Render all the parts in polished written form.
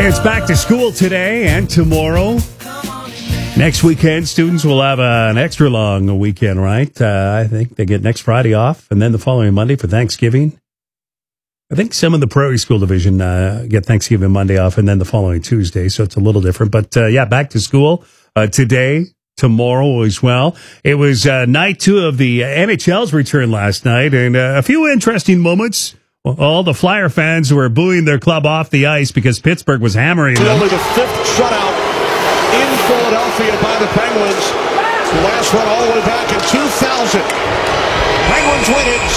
It's back to school today and tomorrow. Next weekend, students will have an extra long weekend, right? I think they get next Friday off, and then the following Monday for Thanksgiving. I think some of the Prairie School Division get Thanksgiving Monday off, and then the following Tuesday, so it's a little different. But yeah, back to school today, tomorrow as well. It was night 2 of the NHL's return last night, and a few interesting moments. All the Flyer fans were booing their club off the ice because Pittsburgh was hammering them. Only the 5th shutout in Philadelphia by the Penguins. The last one all the way back in 2000. Penguins win it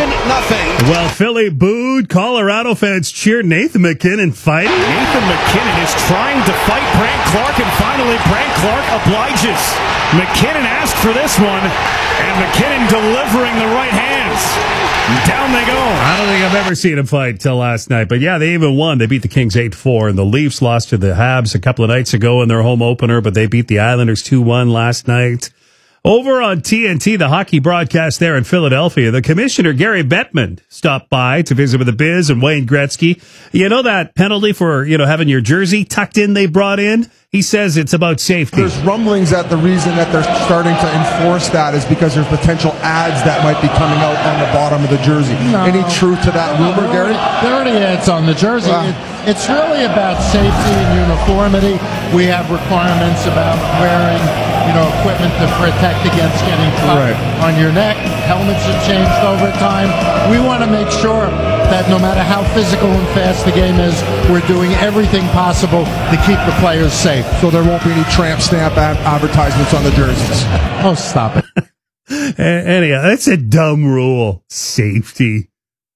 7-0. Well, Philly booed. Colorado fans cheered. Nathan MacKinnon fighting. Nathan MacKinnon is trying to fight Brandt Clarke, and finally Brandt Clarke obliges. MacKinnon asked for this one, and MacKinnon delivering the right hands. Down they go. I don't think I've ever seen him fight till last night. But yeah, they even won. They beat the Kings 8-4, and the Leafs lost to the Habs a couple of nights ago in their home opener, but they beat the Islanders 2-1 last night. Over on TNT, the hockey broadcast there in Philadelphia, the commissioner, Gary Bettman, stopped by to visit with the Biz and Wayne Gretzky. You know that penalty for, having your jersey tucked in they brought in? He says it's about safety. There's rumblings that the reason that they're starting to enforce that is because there's potential ads that might be coming out on the bottom of the jersey. No. Any truth to that rumor, Gary? There are already ads on the jersey. It's really about safety and uniformity. We have requirements about wearing, equipment to protect against getting cut on your neck. Helmets have changed over time. We want to make sure that no matter how physical and fast the game is, we're doing everything possible to keep the players safe. So there won't be any tramp stamp advertisements on the jerseys. Oh, stop it. Anyhow, that's a dumb rule. Safety.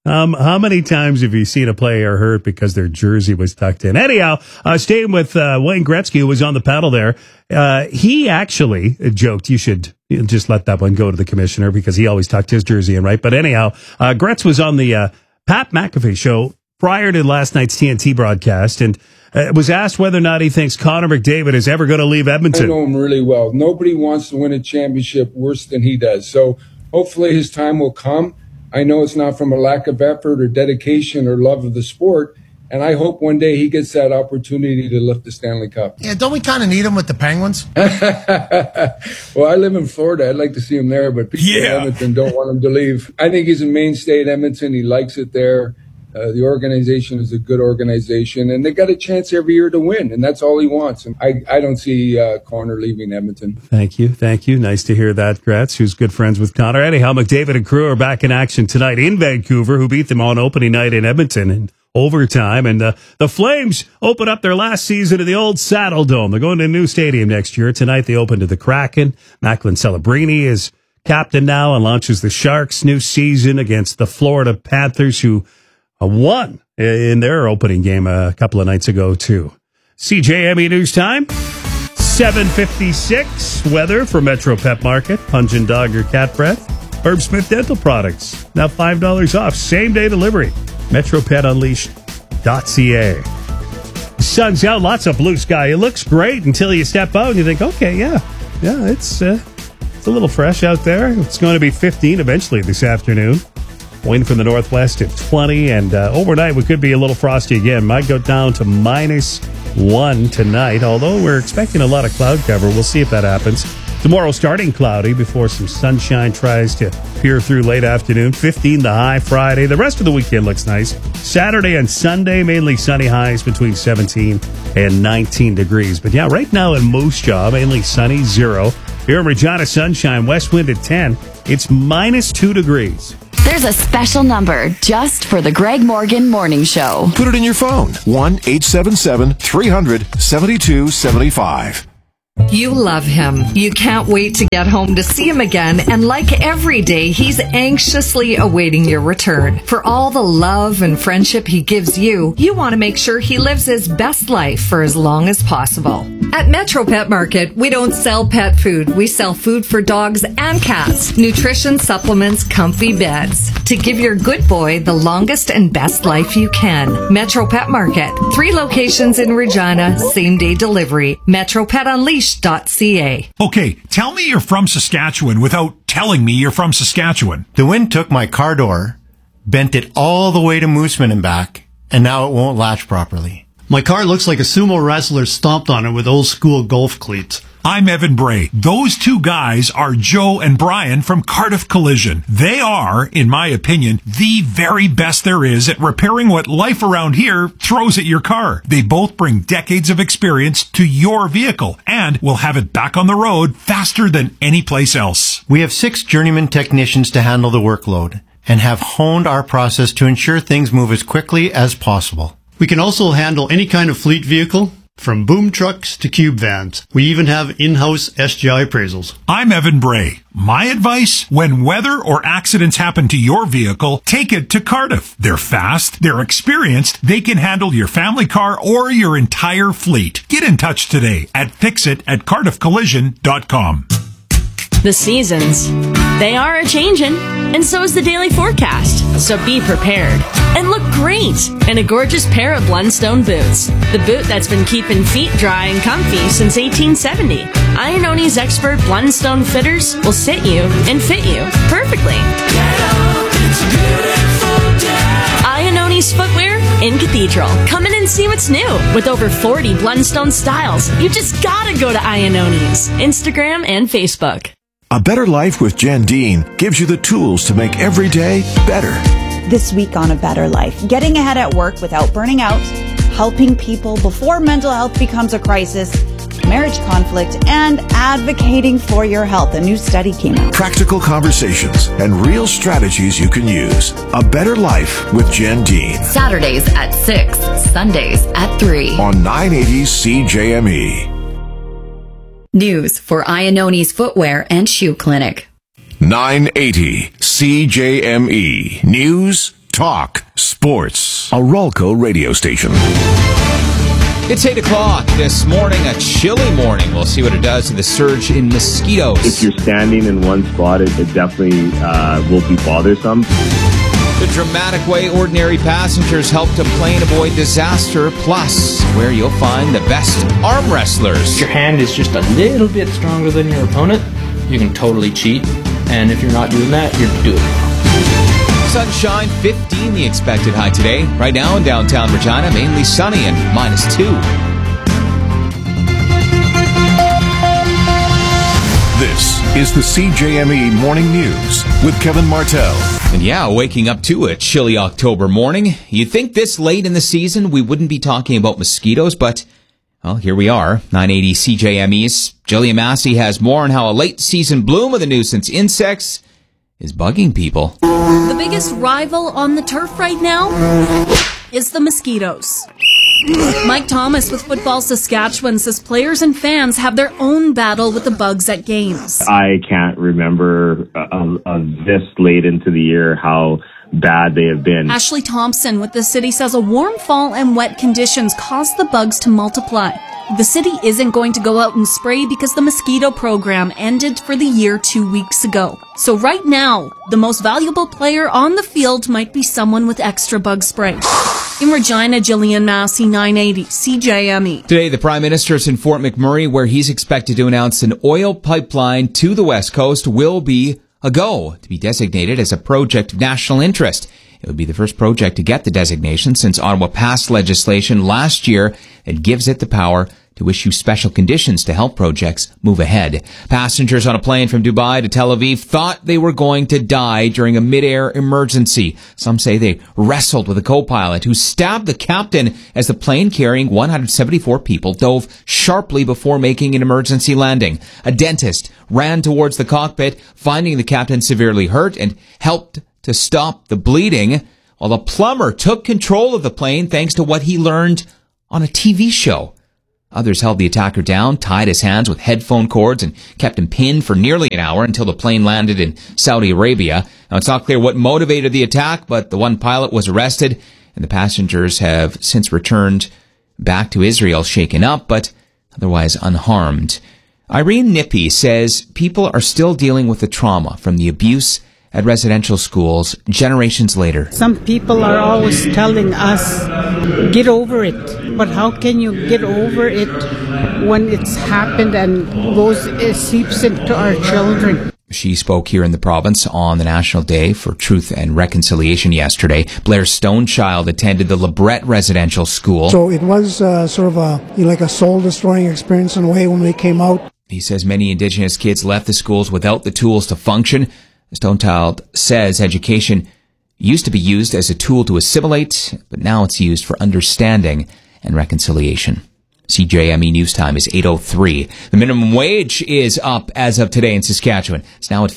How many times have you seen a player hurt because their jersey was tucked in? Anyhow, staying with Wayne Gretzky, who was on the panel there, he actually joked, you should just let that one go to the commissioner because he always tucked his jersey in, right? But anyhow, Gretz was on the Pat McAfee show prior to last night's TNT broadcast and was asked whether or not he thinks Connor McDavid is ever going to leave Edmonton. I know him really well. Nobody wants to win a championship worse than he does. So hopefully his time will come. I know it's not from a lack of effort or dedication or love of the sport, and I hope one day he gets that opportunity to lift the Stanley Cup. Yeah, don't we kind of need him with the Penguins? Well, I live in Florida. I'd like to see him there, but people in Edmonton don't want him to leave. I think he's a mainstay at Edmonton. He likes it there. The organization is a good organization, and they got a chance every year to win, and that's all he wants. And I don't see Connor leaving Edmonton. Thank you. Nice to hear that, Gretz, who's good friends with Connor. Anyhow, McDavid and crew are back in action tonight in Vancouver, who beat them on opening night in Edmonton in overtime. And the Flames open up their last season at the old Saddle Dome. They're going to a new stadium next year. Tonight they open to the Kraken. Macklin Celebrini is captain now and launches the Sharks' new season against the Florida Panthers, who won in their opening game a couple of nights ago, too. CJME News Time, 7:56. Weather for Metro Pet Market. Punch & Dog your cat breath. Herb Smith Dental Products. Now $5 off. Same-day delivery. MetroPetUnleashed.ca. Sun's out. Lots of blue sky. It looks great until you step out and you think, okay, yeah, it's a little fresh out there. It's going to be 15 eventually this afternoon. Wind from the northwest at 20, and overnight we could be a little frosty again. Might go down to -1 tonight, although we're expecting a lot of cloud cover. We'll see if that happens. Tomorrow starting cloudy before some sunshine tries to peer through late afternoon. 15 the high Friday. The rest of the weekend looks nice. Saturday and Sunday, mainly sunny highs between 17 and 19 degrees. But yeah, right now in Moose Jaw, mainly sunny, 0. Here in Regina, sunshine, west wind at 10. It's -2 degrees. There's a special number just for the Greg Morgan Morning Show. Put it in your phone. 1-877-300-7275. You love him. You can't wait to get home to see him again. And like every day, he's anxiously awaiting your return. For all the love and friendship he gives you, you want to make sure he lives his best life for as long as possible. At Metro Pet Market, we don't sell pet food. We sell food for dogs and cats, nutrition supplements, comfy beds, to give your good boy the longest and best life you can. Metro Pet Market, 3 locations in Regina, same-day delivery. MetroPetUnleashed.ca. Okay, tell me you're from Saskatchewan without telling me you're from Saskatchewan. The wind took my car door, bent it all the way to Mooseman and back, and now it won't latch properly. My car looks like a sumo wrestler stomped on it with old school golf cleats. I'm Evan Bray. Those two guys are Joe and Brian from Cardiff Collision. They are, in my opinion, the very best there is at repairing what life around here throws at your car. They both bring decades of experience to your vehicle and will have it back on the road faster than any place else. We have 6 journeyman technicians to handle the workload and have honed our process to ensure things move as quickly as possible. We can also handle any kind of fleet vehicle, from boom trucks to cube vans. We even have in-house SGI appraisals. I'm Evan Bray. My advice, when weather or accidents happen to your vehicle, take it to Cardiff. They're fast, they're experienced, they can handle your family car or your entire fleet. Get in touch today at fixit@cardiffcollision.com. The seasons, they are a-changin', and so is the daily forecast. So be prepared and look great in a gorgeous pair of Blundstone boots. The boot that's been keeping feet dry and comfy since 1870. Ianoni's expert Blundstone fitters will sit you and fit you perfectly. Ianoni's footwear in Cathedral. Come in and see what's new. With over 40 Blundstone styles, you just gotta go to Ianoni's Instagram and Facebook. A Better Life with Jen Dean gives you the tools to make every day better. This week on A Better Life, getting ahead at work without burning out, helping people before mental health becomes a crisis, marriage conflict, and advocating for your health. A new study came out. Practical conversations and real strategies you can use. A Better Life with Jen Dean. Saturdays at 6, Sundays at 3. On 980 CJME. News for Ianoni's Footwear and Shoe Clinic. 980 CJME. News, talk, sports. A Ralco radio station. It's 8 o'clock this morning, a chilly morning. We'll see what it does to the surge in mosquitoes. If you're standing in one spot, it definitely will be bothersome. The dramatic way ordinary passengers helped a plane avoid disaster, plus where you'll find the best arm wrestlers. If your hand is just a little bit stronger than your opponent, you can totally cheat. And if you're not doing that, you're doing it wrong. Sunshine, 15 the expected high today. Right now in downtown Regina, mainly sunny and -2. This is the CJME Morning News with Kevin Martell. And yeah, waking up to a chilly October morning. You'd think this late in the season we wouldn't be talking about mosquitoes, but, well, here we are. 980 CJME's Jillian Massey has more on how a late season bloom of the nuisance insects is bugging people. The biggest rival on the turf right now is the mosquitoes. Mike Thomas with Football Saskatchewan says players and fans have their own battle with the bugs at games. I can't remember this late into the year how bad they have been. Ashley Thompson with the city says a warm fall and wet conditions cause the bugs to multiply. The city isn't going to go out and spray because the mosquito program ended for the year 2 weeks ago. So right now, the most valuable player on the field might be someone with extra bug spray. In Regina, Jillian Massey, 980 CJME. Today, the Prime Minister is in Fort McMurray, where he's expected to announce an oil pipeline to the West Coast will be a go, to be designated as a project of national interest. It would be the first project to get the designation since Ottawa passed legislation last year that gives it the power to issue special conditions to help projects move ahead. Passengers on a plane from Dubai to Tel Aviv thought they were going to die during a mid-air emergency. Some say they wrestled with a co-pilot who stabbed the captain as the plane carrying 174 people dove sharply before making an emergency landing. A dentist ran towards the cockpit, finding the captain severely hurt, and helped to stop the bleeding, while the plumber took control of the plane thanks to what he learned on a TV show. Others held the attacker down, tied his hands with headphone cords, and kept him pinned for nearly an hour until the plane landed in Saudi Arabia. Now, it's not clear what motivated the attack, but the one pilot was arrested, and the passengers have since returned back to Israel shaken up, but otherwise unharmed. Irene Nippy says people are still dealing with the trauma from the abuse at residential schools generations later. Some people are always telling us, get over it. But how can you get over it when it's happened and it seeps into our children? She spoke here in the province on the National Day for Truth and Reconciliation yesterday. Blair Stonechild attended the LeBret Residential School. So it was sort of like a soul-destroying experience in a way when we came out. He says many Indigenous kids left the schools without the tools to function. Stonechild says education used to be used as a tool to assimilate, but now it's used for understanding and reconciliation. CJME News Time is 8:03. The minimum wage is up as of today in Saskatchewan. It's now at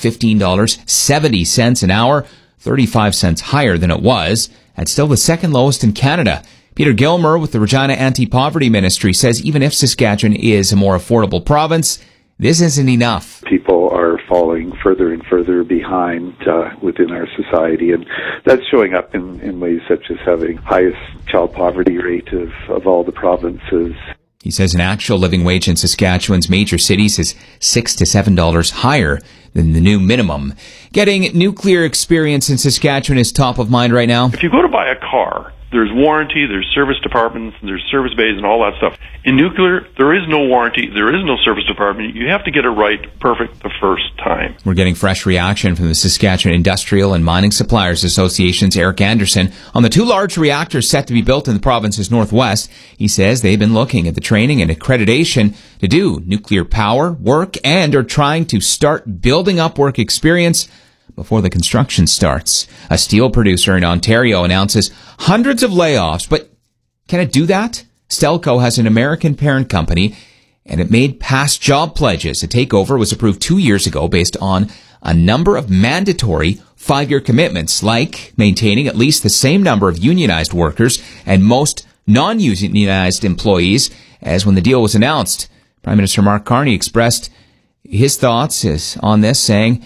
$15.70 an hour, 35 cents higher than it was. That's still the second lowest in Canada. Peter Gilmer with the Regina Anti-Poverty Ministry says even if Saskatchewan is a more affordable province, this isn't enough. People are falling further and further behind within our society, and that's showing up in ways such as having highest child poverty rate of all the provinces. He says an actual living wage in Saskatchewan's major cities is $6 to $7 higher than the new minimum. Getting nuclear experience in Saskatchewan is top of mind right now. If you go to buy a car, there's warranty, there's service departments, there's service bays and all that stuff. In nuclear, there is no warranty, there is no service department. You have to get it right perfect the first time. We're getting fresh reaction from the Saskatchewan Industrial and Mining Suppliers Association's Eric Anderson on the two large reactors set to be built in the province's northwest. He says they've been looking at the training and accreditation to do nuclear power work and are trying to start building up work experience before the construction starts. A steel producer in Ontario announces hundreds of layoffs, but can it do that? Stelco has an American parent company, and it made past job pledges. A takeover was approved 2 years ago based on a number of mandatory 5-year commitments, like maintaining at least the same number of unionized workers and most non-unionized employees as when the deal was announced. Prime Minister Mark Carney expressed his thoughts on this, saying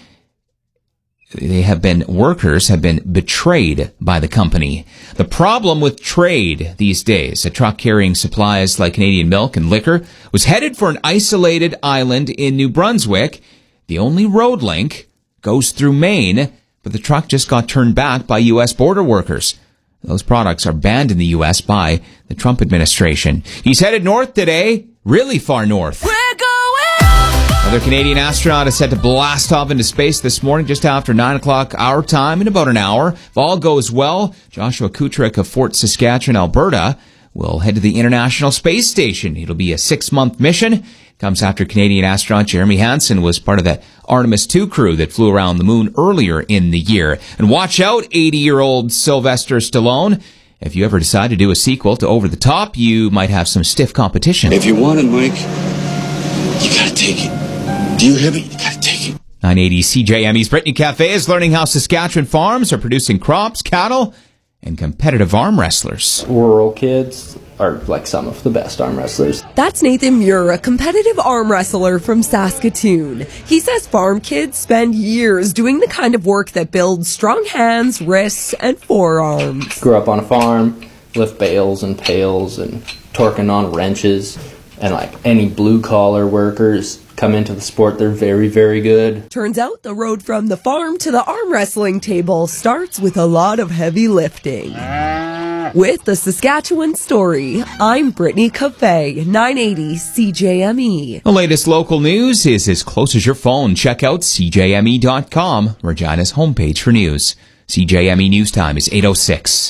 workers have been betrayed by the company. The problem with trade these days, a truck carrying supplies like Canadian milk and liquor was headed for an isolated island in New Brunswick. The only road link goes through Maine, but the truck just got turned back by U.S. border workers. Those products are banned in the U.S. by the Trump administration. He's headed north today, really far north. Another Canadian astronaut is set to blast off into space this morning just after 9 o'clock our time in about an hour. If all goes well, Joshua Kutrick of Fort Saskatchewan, Alberta, will head to the International Space Station. It'll be a 6-month mission. Comes after Canadian astronaut Jeremy Hansen was part of the Artemis II crew that flew around the moon earlier in the year. And watch out, 80-year-old Sylvester Stallone. If you ever decide to do a sequel to Over the Top, you might have some stiff competition. If you want it, Mike, you gotta take it. Do you have it? You gotta take it. 980 CJME's Brittany Cafe is learning how Saskatchewan farms are producing crops, cattle, and competitive arm wrestlers. Rural kids are like some of the best arm wrestlers. That's Nathan Muir, a competitive arm wrestler from Saskatoon. He says farm kids spend years doing the kind of work that builds strong hands, wrists, and forearms. Grew up on a farm, lift bales and pails and torquing on wrenches, and like any blue-collar workers come into the sport, they're very, very good. Turns out the road from the farm to the arm wrestling table starts with a lot of heavy lifting. With the Saskatchewan Story, I'm Brittany Cafe, 980 CJME. The latest local news is as close as your phone. Check out CJME.com, Regina's homepage for news. CJME News Time is 8:06.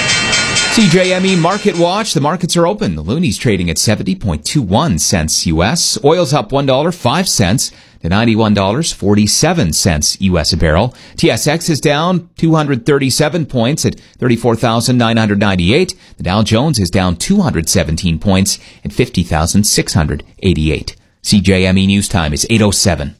CJME Market Watch. The markets are open. The Looney's trading at 70.21 cents U.S. Oil's up $1.05 to $91.47 U.S. a barrel. TSX is down 237 points at 34,998. The Dow Jones is down 217 points at 50,688. CJME News Time is 8:07.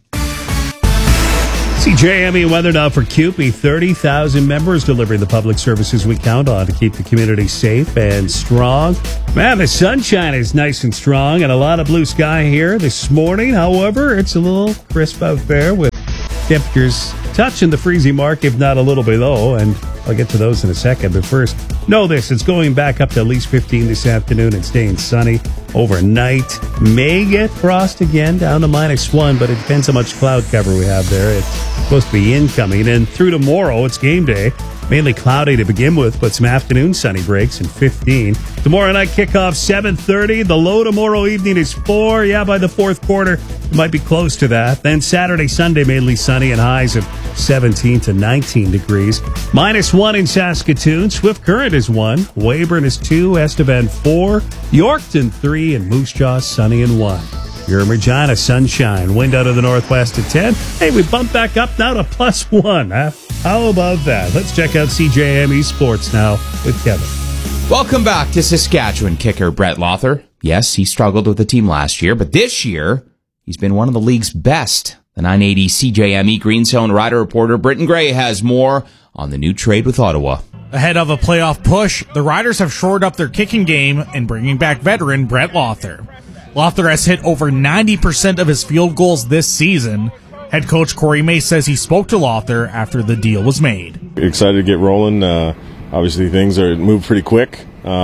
CJME weather now for CUPE. 30,000 members delivering the public services we count on to keep the community safe and strong. Man, the sunshine is nice and strong and a lot of blue sky here this morning. However, it's a little crisp out there with temperatures touching the freezing mark, if not a little below, and I'll get to those in a second. But first, know this, it's going back up to at least 15 this afternoon and staying sunny overnight. May get frost again down to -1, but it depends how much cloud cover we have there. It's supposed to be incoming. And through tomorrow, it's game day. Mainly cloudy to begin with, but some afternoon sunny breaks and 15. Tomorrow night kickoff 7:30. The low tomorrow evening is 4. Yeah, by the fourth quarter, it might be close to that. Then Saturday, Sunday, mainly sunny and highs of 17 to 19 degrees. -1 in Saskatoon. Swift Current is 1. Weyburn is 2. Estevan 4. Yorkton 3. And Moose Jaw sunny and 1. Here in Regina, sunshine. Wind out of the northwest at 10. Hey, we bumped back up now to +1. How about that? Let's check out CJME Sports now with Kevin. Welcome back to Saskatchewan kicker Brett Lawther. Yes, he struggled with the team last year, but this year, he's been one of the league's best. The 980 CJME Green Zone Rider reporter Britton Gray has more on the new trade with Ottawa. Ahead of a playoff push, the Riders have shored up their kicking game and bringing back veteran Brett Lawther. Lawther has hit over 90% of his field goals this season. Head coach Corey May says he spoke to Lawther after the deal was made. Excited to get rolling. Obviously, things are move pretty quick.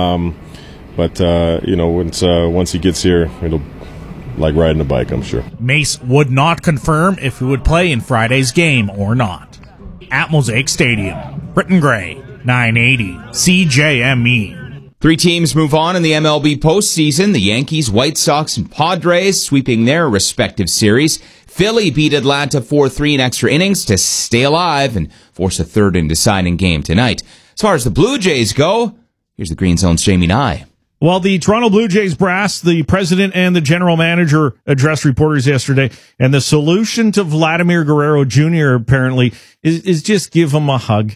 But once he gets here, it'll like riding a bike, I'm sure. Mace would not confirm if he would play in Friday's game or not. At Mosaic Stadium, Britton Gray, 980 CJME. 3 teams move on in the MLB postseason. The Yankees, White Sox, and Padres sweeping their respective series. Philly beat Atlanta 4-3 in extra innings to stay alive and force a third and deciding game tonight. As far as the Blue Jays go, here's the Green Zone's Jamie Nye. Well, the Toronto Blue Jays brass, the president and the general manager addressed reporters yesterday, and the solution to Vladimir Guerrero Jr. apparently is just give him a hug.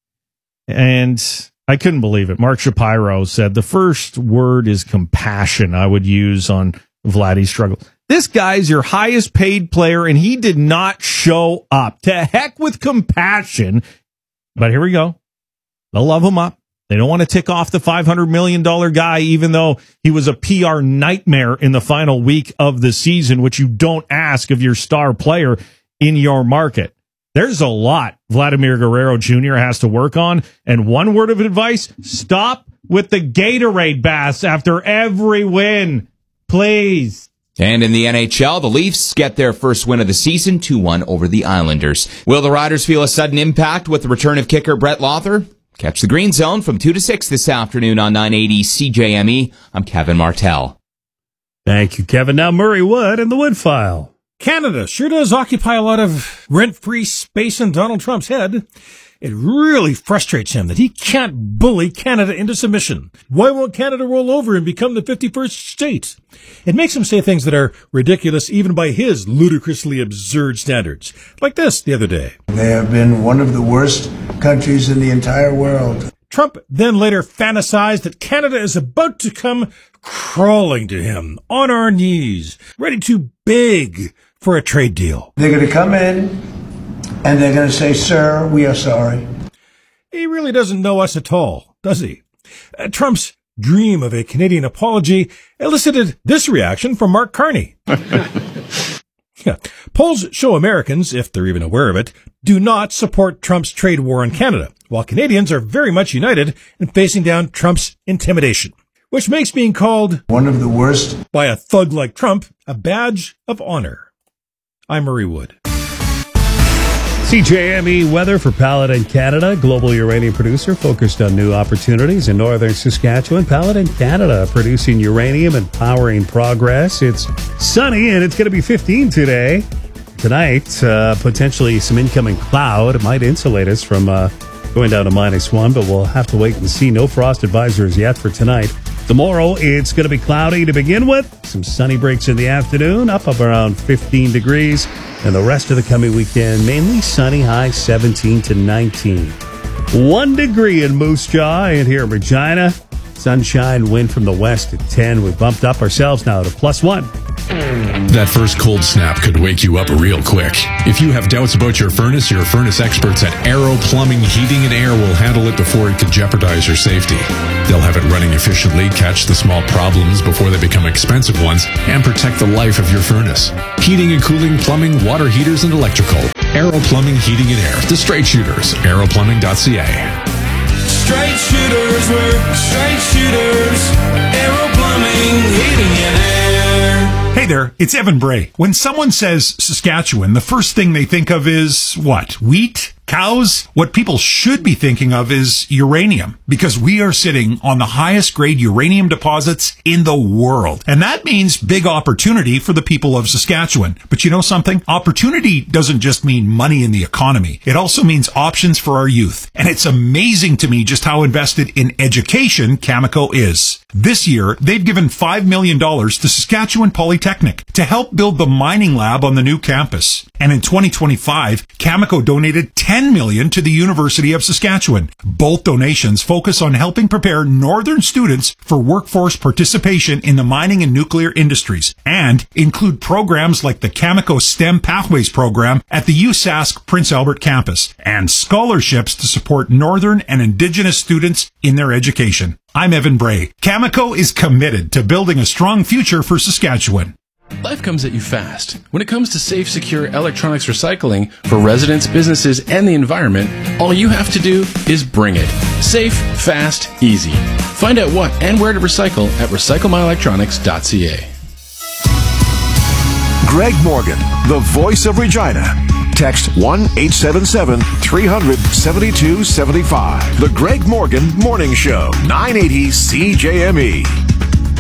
And I couldn't believe it. Mark Shapiro said the first word is compassion I would use on Vladdy's struggle. This guy's your highest paid player, and he did not show up. To heck with compassion. But here we go. They'll love him up. They don't want to tick off the $500 million guy, even though he was a PR nightmare in the final week of the season, which you don't ask of your star player in your market. There's a lot Vladimir Guerrero Jr. has to work on. And one word of advice, stop with the Gatorade baths after every win. Please. And in the NHL, the Leafs get their first win of the season, 2-1 over the Islanders. Will the Riders feel a sudden impact with the return of kicker Brett Lawther? Catch the Green Zone from 2 to 6 this afternoon on 980 CJME. I'm Kevin Martell. Thank you, Kevin. Now Murray Wood and the Wood File. Canada sure does occupy a lot of rent-free space in Donald Trump's head. It really frustrates him that he can't bully Canada into submission. Why won't Canada roll over and become the 51st state? It makes him say things that are ridiculous even by his ludicrously absurd standards. Like this the other day. They have been one of the worst countries in the entire world. Trump then later fantasized that Canada is about to come crawling to him on our knees, ready to beg for a trade deal. They're going to come in and they're going to say, "Sir, we are sorry." He really doesn't know us at all, does he? Trump's dream of a Canadian apology elicited this reaction from Mark Carney. Yeah. Polls show Americans, if they're even aware of it, do not support Trump's trade war in Canada, while Canadians are very much united in facing down Trump's intimidation, which makes being called one of the worst by a thug like Trump a badge of honor. I'm Murray Wood. CJME weather for Paladin Canada, global uranium producer focused on new opportunities in northern Saskatchewan. Paladin Canada producing uranium and powering progress. It's sunny and it's going to be 15 today. Tonight, potentially some incoming cloud. It might insulate us from going down to -1, but we'll have to wait and see. No frost advisories yet for tonight. Tomorrow, it's going to be cloudy to begin with. Some sunny breaks in the afternoon, up around 15 degrees. And the rest of the coming weekend, mainly sunny, high 17 to 19. 1 degree in Moose Jaw and here in Regina. Sunshine, wind from the west at 10. We've bumped up ourselves now to +1. That first cold snap could wake you up real quick. If you have doubts about your furnace experts at Arrow Plumbing, Heating, and Air will handle it before it could jeopardize your safety. They'll have it running efficiently, catch the small problems before they become expensive ones, and protect the life of your furnace. Heating and cooling, plumbing, water heaters, and electrical. Aero Plumbing, Heating and Air. The Straight Shooters, aeroplumbing.ca. Straight shooters work, straight shooters, Aero Plumbing, Heating and Air. Hey there, it's Evan Bray. When someone says Saskatchewan, the first thing they think of is what? Wheat? Cows? What people should be thinking of is uranium, because we are sitting on the highest grade uranium deposits in the world. And that means big opportunity for the people of Saskatchewan. But you know something? Opportunity doesn't just mean money in the economy. It also means options for our youth. And it's amazing to me just how invested in education Cameco is. This year, they've given $5 million to Saskatchewan Polytechnic to help build the mining lab on the new campus. And in 2025, Cameco donated $10 million to the University of Saskatchewan. Both donations focus on helping prepare northern students for workforce participation in the mining and nuclear industries, and include programs like the Cameco STEM Pathways program at the USask Prince Albert campus, and scholarships to support northern and indigenous students in their education. I'm Evan Bray. Cameco is committed to building a strong future for Saskatchewan. Life comes at you fast. When it comes to safe, secure electronics recycling for residents, businesses, and the environment, all you have to do is bring it. Safe, fast, easy. Find out what and where to recycle at recyclemyelectronics.ca. Greg Morgan, the voice of Regina. Text 1-877-300-7275. The Greg Morgan Morning Show, 980 CJME.